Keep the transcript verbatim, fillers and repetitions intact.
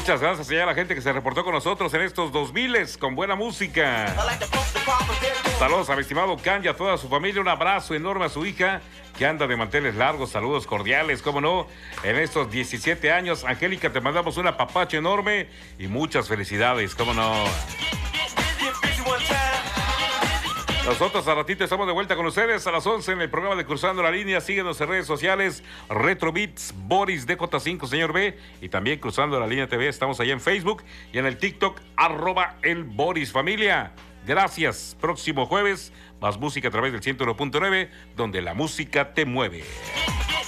Muchas gracias a la gente que se reportó con nosotros en estos dos miles con buena música. Saludos a mi estimado Can y a toda su familia. Un abrazo enorme a su hija que anda de manteles largos. Saludos cordiales, cómo no, en estos diecisiete años. Angélica, te mandamos un apapacho enorme y muchas felicidades, cómo no. Nosotros a ratito estamos de vuelta con ustedes a las once en el programa de Cruzando la Línea. Síguenos en redes sociales, Retro Beats, Boris D J cinco, señor B, y también Cruzando la Línea T V. Estamos allá en Facebook y en el TikTok, arroba el Boris Familia. Gracias. Próximo jueves, más música a través del ciento uno punto nueve, donde la música te mueve.